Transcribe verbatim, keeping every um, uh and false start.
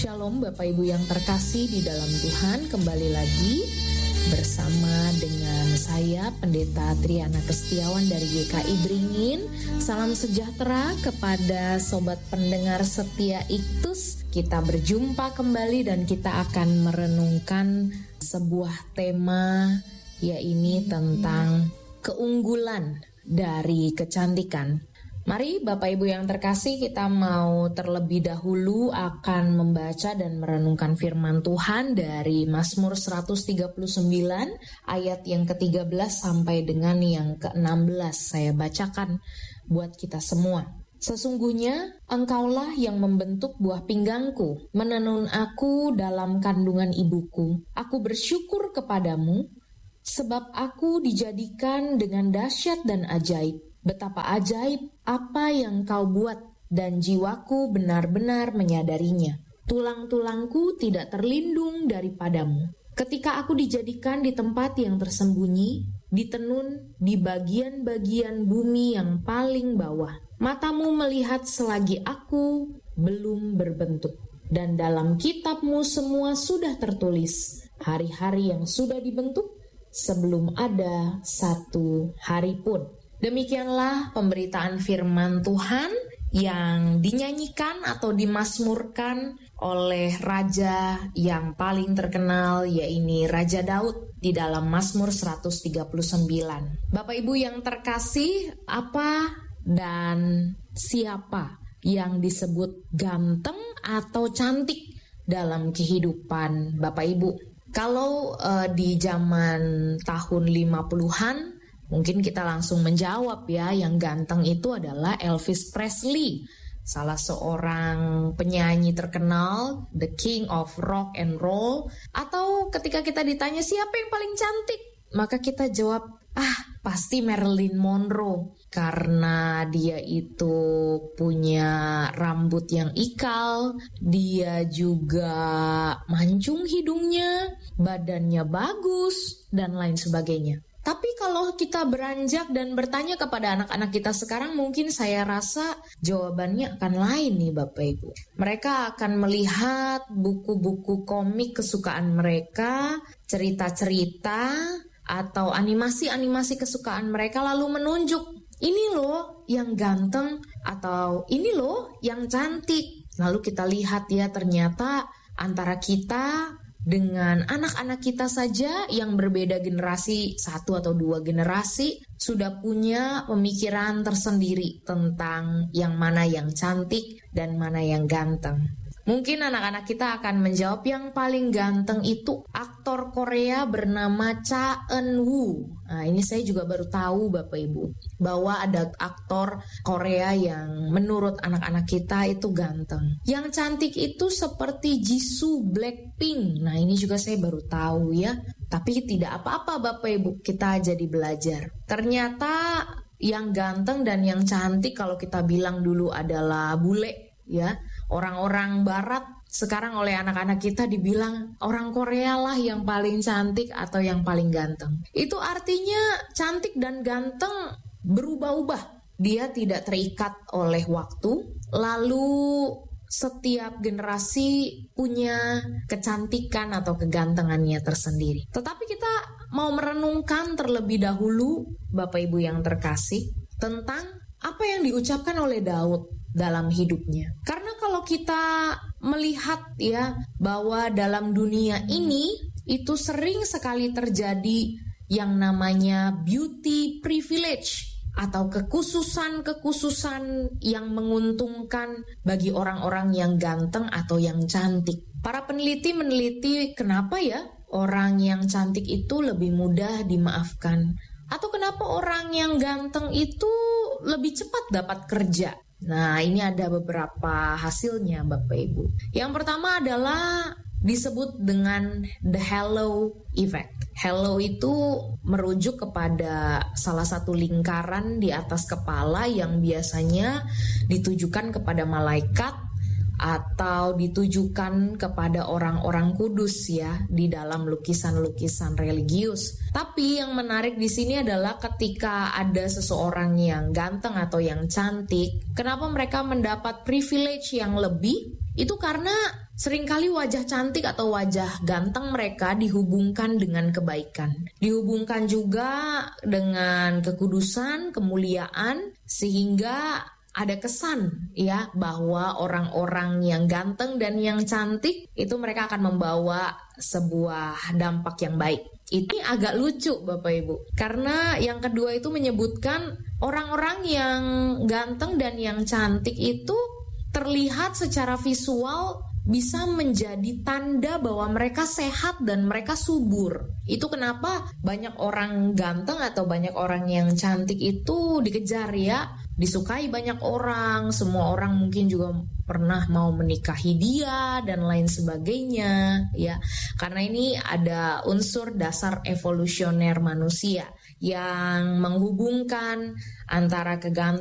Shalom Bapak Ibu yang terkasih di dalam Tuhan, kembali lagi bersama dengan saya Pendeta Triana Kestiawan dari G K I Beringin. Salam sejahtera kepada sobat pendengar setia Iktus. Kita berjumpa kembali dan kita akan merenungkan sebuah tema, yaitu tentang keunggulan dari kecantikan. Mari Bapak Ibu yang terkasih, kita mau terlebih dahulu akan membaca dan merenungkan firman Tuhan dari Mazmur seratus tiga puluh sembilan ayat yang ke-tiga belas sampai dengan yang ke-enam belas. Saya bacakan buat kita semua. Sesungguhnya Engkaulah yang membentuk buah pinggangku, menenun aku dalam kandungan ibuku. Aku bersyukur kepadamu, sebab aku dijadikan dengan dahsyat dan ajaib. Betapa ajaib apa yang kau buat, dan jiwaku benar-benar menyadarinya. Tulang-tulangku tidak terlindung daripadamu. Ketika aku dijadikan di tempat yang tersembunyi, ditenun di bagian-bagian bumi yang paling bawah. Matamu melihat selagi aku belum berbentuk, dan dalam kitabmu semua sudah tertulis, hari-hari yang sudah dibentuk sebelum ada satu hari pun. Demikianlah pemberitaan firman Tuhan yang dinyanyikan atau dimasmurkan oleh raja yang paling terkenal, yaitu Raja Daud di dalam Mazmur seratus tiga puluh sembilan. Bapak Ibu yang terkasih, apa dan siapa yang disebut ganteng atau cantik dalam kehidupan Bapak Ibu? Kalau uh, di zaman tahun lima puluhan, mungkin kita langsung menjawab ya, yang ganteng itu adalah Elvis Presley, salah seorang penyanyi terkenal, the king of rock and roll. Atau ketika kita ditanya siapa yang paling cantik, maka kita jawab, ah pasti Marilyn Monroe, karena dia itu punya rambut yang ikal, dia juga mancung hidungnya, badannya bagus, dan lain sebagainya. Tapi kalau kita beranjak dan bertanya kepada anak-anak kita sekarang, mungkin saya rasa jawabannya akan lain nih Bapak Ibu. Mereka akan melihat buku-buku komik kesukaan mereka, cerita-cerita, atau animasi-animasi kesukaan mereka, lalu menunjuk, ini loh yang ganteng, atau ini loh yang cantik. Lalu kita lihat ya, ternyata antara kita dengan anak-anak kita saja yang berbeda generasi, satu atau dua generasi, sudah punya pemikiran tersendiri tentang yang mana yang cantik dan mana yang ganteng. Mungkin anak-anak kita akan menjawab yang paling ganteng itu aktor Korea bernama Cha Eun-woo. Nah, ini saya juga baru tahu Bapak Ibu, bahwa ada aktor Korea yang menurut anak-anak kita itu ganteng. Yang cantik itu seperti Jisoo Blackpink. Nah, ini juga saya baru tahu ya. Tapi tidak apa-apa Bapak Ibu, kita jadi belajar. Ternyata yang ganteng dan yang cantik kalau kita bilang dulu adalah bule ya. Orang-orang barat sekarang oleh anak-anak kita dibilang orang Korea lah yang paling cantik atau yang paling ganteng. Itu artinya cantik dan ganteng berubah-ubah. Dia tidak terikat oleh waktu. Lalu setiap generasi punya kecantikan atau kegantengannya tersendiri. Tetapi kita mau merenungkan terlebih dahulu Bapak Ibu yang terkasih tentang apa yang diucapkan oleh Daud dalam hidupnya. Karena kalau kita melihat ya, bahwa dalam dunia ini itu sering sekali terjadi yang namanya beauty privilege atau kekhususan-kekhususan yang menguntungkan bagi orang-orang yang ganteng atau yang cantik. Para peneliti meneliti kenapa ya orang yang cantik itu lebih mudah dimaafkan, atau kenapa orang yang ganteng itu lebih cepat dapat kerja. Nah, ini ada beberapa hasilnya Bapak Ibu. Yang pertama adalah disebut dengan the halo effect. Halo itu merujuk kepada salah satu lingkaran di atas kepala yang biasanya ditujukan kepada malaikat atau ditujukan kepada orang-orang kudus ya di dalam lukisan-lukisan religius. Tapi yang menarik di sini adalah ketika ada seseorang yang ganteng atau yang cantik, kenapa mereka mendapat privilege yang lebih? Itu karena seringkali wajah cantik atau wajah ganteng mereka dihubungkan dengan kebaikan. Dihubungkan juga dengan kekudusan, kemuliaan, sehingga ada kesan ya bahwa orang-orang yang ganteng dan yang cantik itu mereka akan membawa sebuah dampak yang baik. Ini agak lucu Bapak Ibu, karena yang kedua itu menyebutkan orang-orang yang ganteng dan yang cantik itu terlihat secara visual bisa menjadi tanda bahwa mereka sehat dan mereka subur. Itu kenapa banyak orang ganteng atau banyak orang yang cantik itu dikejar ya, disukai banyak orang, semua orang mungkin juga pernah mau menikahi dia dan lain sebagainya ya. Karena ini ada unsur dasar evolusioner manusia yang menghubungkan antara kegantengan